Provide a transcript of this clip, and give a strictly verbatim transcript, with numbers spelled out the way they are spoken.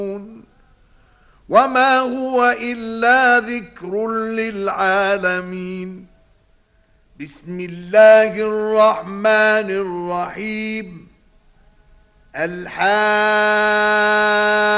وما هو إلا ذكر للعالمين. بسم الله الرحمن الرحيم. الحاقة